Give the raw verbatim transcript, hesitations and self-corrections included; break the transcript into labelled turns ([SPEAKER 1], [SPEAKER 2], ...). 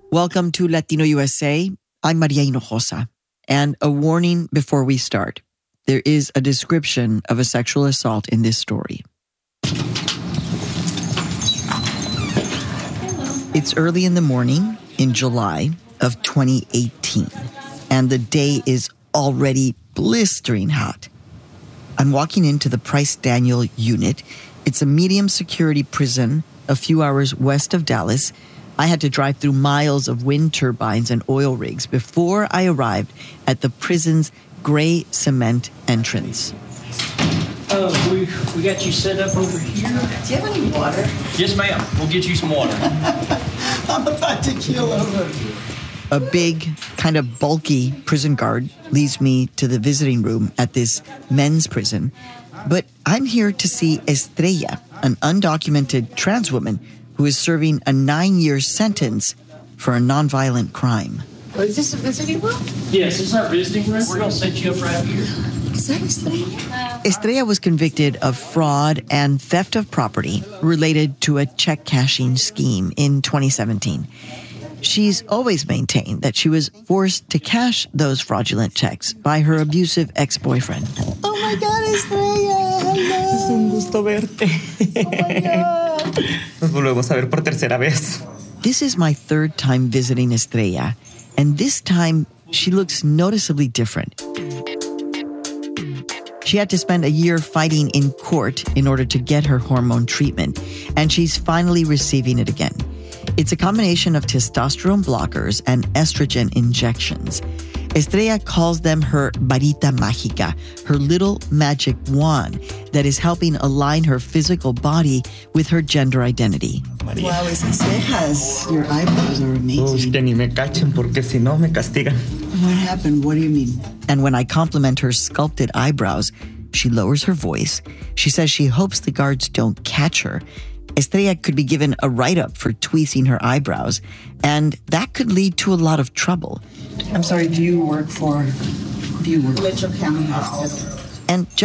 [SPEAKER 1] Welcome to Latino U S A. I'm Maria Hinojosa. And a warning before we start. There is a description of a sexual assault in this story. It's early in the morning in July of twenty eighteen, and the day is already blistering hot. I'm walking into the Price Daniel unit. It's a medium security prison a few hours west of Dallas. I had to drive through miles of wind turbines and oil rigs before I arrived at the prison's gray cement entrance.
[SPEAKER 2] Oh, we, we got you set up over here.
[SPEAKER 3] Do you have any water?
[SPEAKER 2] Yes, ma'am. We'll get you some water.
[SPEAKER 3] I'm about to keel over.
[SPEAKER 1] A big, kind of bulky prison guard leads me to the visiting room at this men's prison. But I'm here to see Estrella, an undocumented trans woman who is serving a nine-year sentence for a nonviolent crime.
[SPEAKER 3] Oh, is this a visiting room?
[SPEAKER 2] Yes, this is our visiting room. We're going to set you up right here.
[SPEAKER 3] Is that Estrella?
[SPEAKER 1] Estrella was convicted of fraud and theft of property related to a check cashing scheme in twenty seventeen. She's always maintained that she was forced to cash those fraudulent checks by her abusive ex-boyfriend.
[SPEAKER 3] Oh my God, Estrella! Hello!
[SPEAKER 4] Es un gusto verte.
[SPEAKER 3] Oh my God!
[SPEAKER 4] Nos volvemos a ver por tercera vez.
[SPEAKER 1] This is my third time visiting Estrella, and this time she looks noticeably different. She had to spend a year fighting in court in order to get her hormone treatment, and she's finally receiving it again. It's a combination of testosterone blockers and estrogen injections. Estrella calls them her varita mágica, her little magic wand that is helping align her physical body with her gender identity.
[SPEAKER 4] María.
[SPEAKER 3] Wow, esas cejas. Your eyebrows are amazing.
[SPEAKER 4] Uy, que ni me cachen porque si no me castigan.
[SPEAKER 3] What happened? What do you mean?
[SPEAKER 1] And when I compliment her sculpted eyebrows, she lowers her voice. She says she hopes the guards don't catch her. Estrella could be given a write-up for tweezing her eyebrows, and that could lead to a lot of trouble.
[SPEAKER 3] I'm sorry, do you work for... Do you work? Mitchell County Hospital.
[SPEAKER 1] And